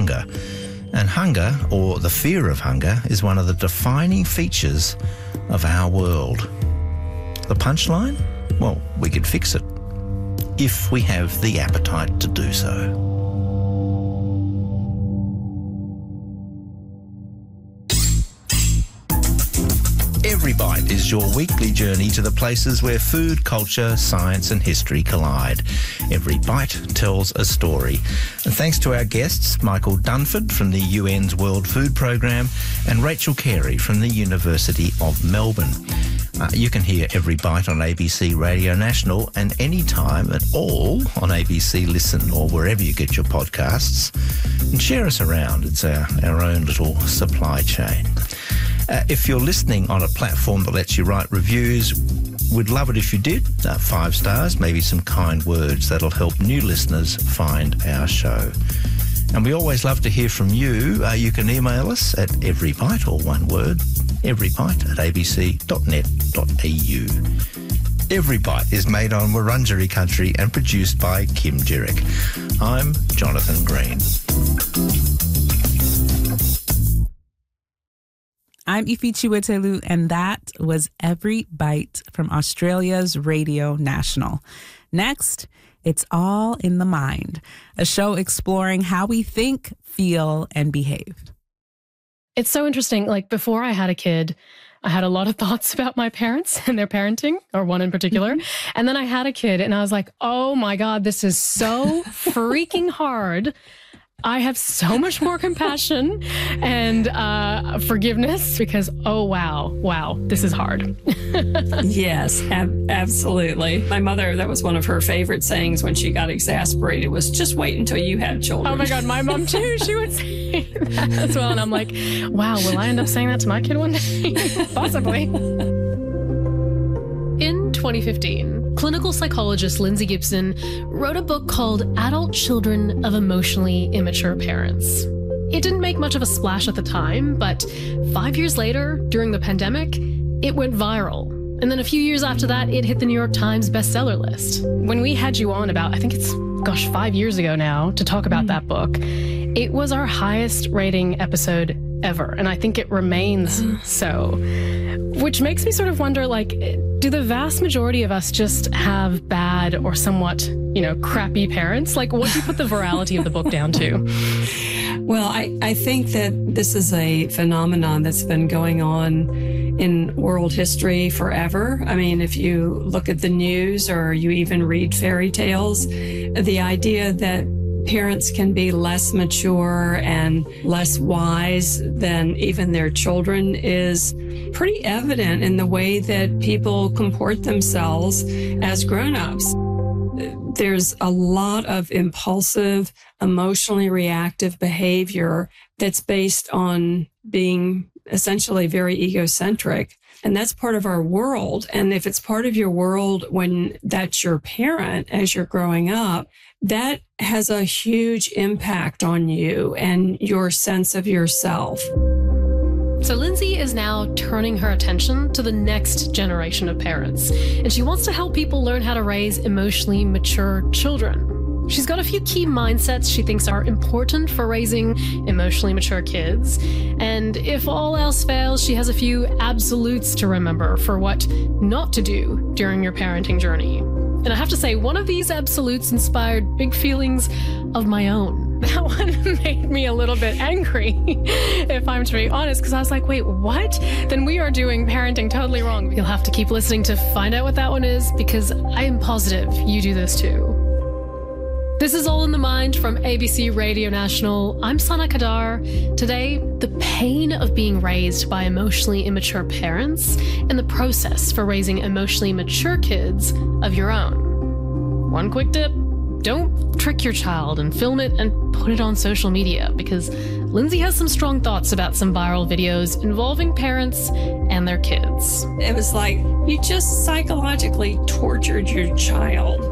hunger. And hunger, or the fear of hunger, is one of the defining features of our world. The punchline? Well, we could fix it if we have the appetite to do so. Every Bite is your weekly journey to the places where food, culture, science and history collide. Every Bite tells a story. And thanks to our guests, Michael Dunford from the UN's World Food Programme and Rachel Carey from the University of Melbourne. You can hear Every Bite on ABC Radio National and anytime at all on ABC Listen or wherever you get your podcasts. And share us around. It's our own little supply chain. If you're listening on a platform that lets you write reviews, we'd love it if you did. 5 stars, maybe some kind words. That'll help new listeners find our show. And we always love to hear from you. You can email us at everybite, or one word, everybite@abc.net.au. Every Bite is made on Wurundjeri country and produced by Kim Jerick. I'm Jonathan Green. I'm Ifi Chiwetelu, and that was Every Bite from Australia's Radio National. Next, it's All in the Mind, a show exploring how we think, feel, and behave. It's so interesting. Like, before I had a kid, I had a lot of thoughts about my parents and their parenting, or one in particular. And then I had a kid and I was like, oh my God, this is so freaking hard. I have so much more compassion and forgiveness because, oh, wow, this is hard. Yes, absolutely. My mother, that was one of her favorite sayings when she got exasperated, was just wait until you have children. Oh my God, my mom too, she would say that as well. And I'm like, wow, will I end up saying that to my kid one day? Possibly. In 2015, clinical psychologist Lindsay Gibson wrote a book called Adult Children of Emotionally Immature Parents. It didn't make much of a splash at the time, but 5 years later, during the pandemic, it went viral. And then a few years after that, it hit the New York Times bestseller list. When we had you on about, I think it's, 5 years ago now, to talk about that book, it was our highest rating episode ever. And I think it remains so. Which makes me sort of wonder, like, do the vast majority of us just have bad or somewhat, crappy parents? Like, what do you put the virality of the book down to? Well, I think that this is a phenomenon that's been going on in world history forever. I mean, if you look at the news or you even read fairy tales, the idea that parents can be less mature and less wise than even their children is pretty evident in the way that people comport themselves as grown-ups. There's a lot of impulsive, emotionally reactive behavior that's based on being essentially very egocentric. And that's part of our world. And if it's part of your world when that's your parent as you're growing up, that has a huge impact on you and your sense of yourself. So Lindsay is now turning her attention to the next generation of parents, and she wants to help people learn how to raise emotionally mature children. She's got a few key mindsets she thinks are important for raising emotionally mature kids, and if all else fails, she has a few absolutes to remember for what not to do during your parenting journey. And I have to say, one of these absolutes inspired big feelings of my own. That one made me a little bit angry, if I'm to be honest, because I was like, wait, what? Then we are doing parenting totally wrong. You'll have to keep listening to find out what that one is, because I am positive you do this too. This is All in the Mind from ABC Radio National. I'm Sana Kadar. Today, the pain of being raised by emotionally immature parents and the process for raising emotionally mature kids of your own. One quick tip. Don't trick your child and film it and put it on social media, because Lindsay has some strong thoughts about some viral videos involving parents and their kids. It was like you just psychologically tortured your child.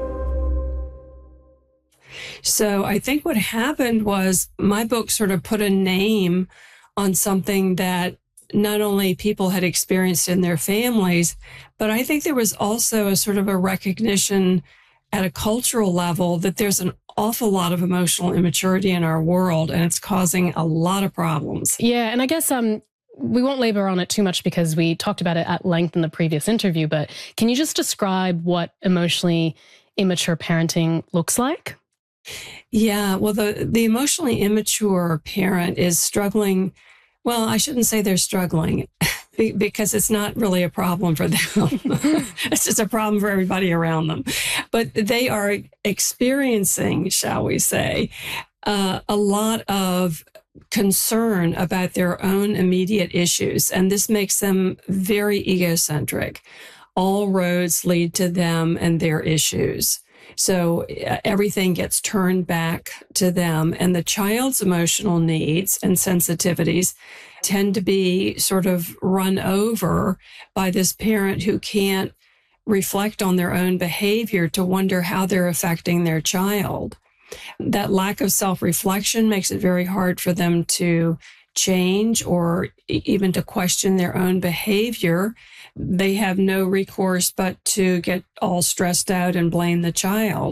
So I think what happened was my book sort of put a name on something that not only people had experienced in their families, but I think there was also a sort of a recognition at a cultural level that there's an awful lot of emotional immaturity in our world, and it's causing a lot of problems. Yeah, and I guess we won't labor on it too much because we talked about it at length in the previous interview, but can you just describe what emotionally immature parenting looks like? Yeah, well, the emotionally immature parent is struggling. Well, I shouldn't say they're struggling because it's not really a problem for them. It's just a problem for everybody around them. But they are experiencing, shall we say, a lot of concern about their own immediate issues. And this makes them very egocentric. All roads lead to them and their issues. So everything gets turned back to them, and the child's emotional needs and sensitivities tend to be sort of run over by this parent who can't reflect on their own behavior to wonder how they're affecting their child. That lack of self-reflection makes it very hard for them to change or even to question their own behavior. They have no recourse but to get all stressed out and blame the child.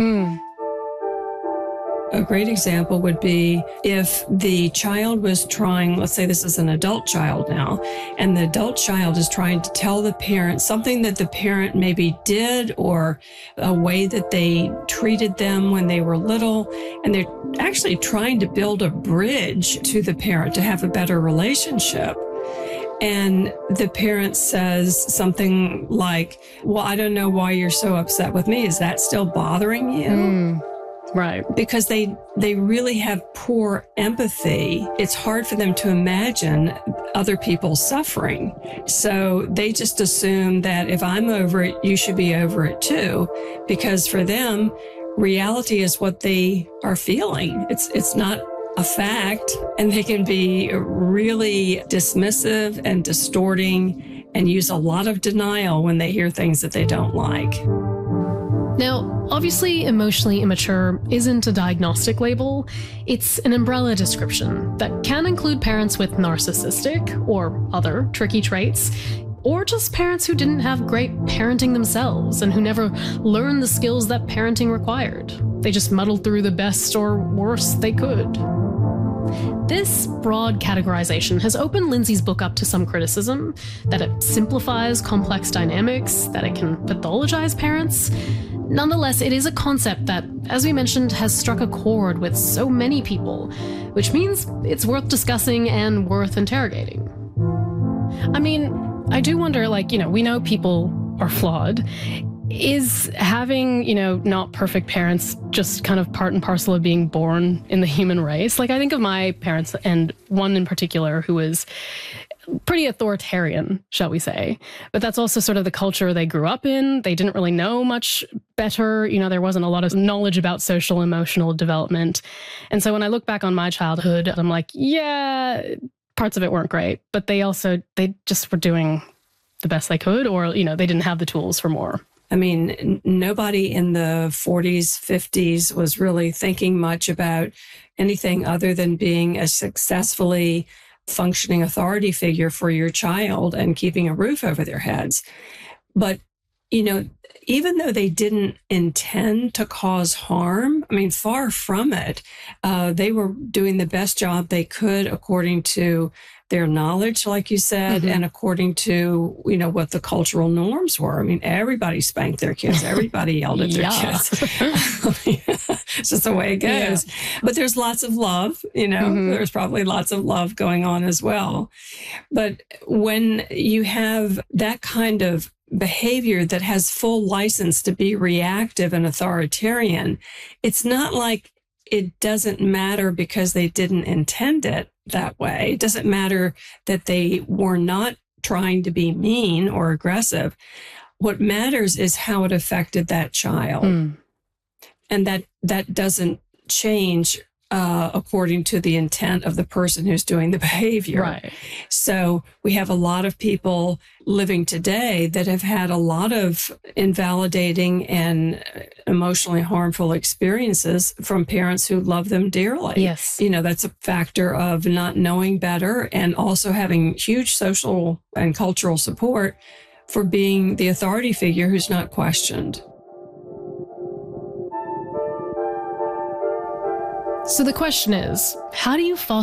A great example would be if the child was trying, let's say this is an adult child now, and the adult child is trying to tell the parent something that the parent maybe did or a way that they treated them when they were little, and they're actually trying to build a bridge to the parent to have a better relationship. And the parent says something like, well, I don't know why you're so upset with me. Is that still bothering you? Right. Because they really have poor empathy. It's hard for them to imagine other people's suffering. So they just assume that if I'm over it, you should be over it too. Because for them, reality is what they are feeling. It's not a fact. And they can be really dismissive and distorting and use a lot of denial when they hear things that they don't like. Now, obviously, emotionally immature isn't a diagnostic label. It's an umbrella description that can include parents with narcissistic or other tricky traits, or just parents who didn't have great parenting themselves and who never learned the skills that parenting required. They just muddled through the best or worst they could. This broad categorization has opened Lindsay's book up to some criticism, that it simplifies complex dynamics, that it can pathologize parents. Nonetheless, it is a concept that, as we mentioned, has struck a chord with so many people, which means it's worth discussing and worth interrogating. I mean, I do wonder, we know people are flawed. Is having, not perfect parents just kind of part and parcel of being born in the human race? I think of my parents, and one in particular who was pretty authoritarian, shall we say. But that's also sort of the culture they grew up in. They didn't really know much better. There wasn't a lot of knowledge about social emotional development. And so when I look back on my childhood, I'm like, yeah, parts of it weren't great, but they just were doing the best they could, or, they didn't have the tools for more. I mean, nobody in the 40s, 50s was really thinking much about anything other than being a successfully functioning authority figure for your child and keeping a roof over their heads. But, even though they didn't intend to cause harm, far from it, they were doing the best job they could according to their knowledge, like you said, and according to, what the cultural norms were. everybody spanked their kids. Everybody yelled at their kids. It's just the way it goes. Yeah. But there's lots of love, there's probably lots of love going on as well. But when you have that kind of behavior that has full license to be reactive and authoritarian, it's not like it doesn't matter because they didn't intend it that way. It doesn't matter that they were not trying to be mean or aggressive. What matters is how it affected that child. And that doesn't change according to the intent of the person who's doing the behavior. Right. So we have a lot of people living today that have had a lot of invalidating and emotionally harmful experiences from parents who love them dearly. Yes. That's a factor of not knowing better and also having huge social and cultural support for being the authority figure who's not questioned. So the question is, how do you foster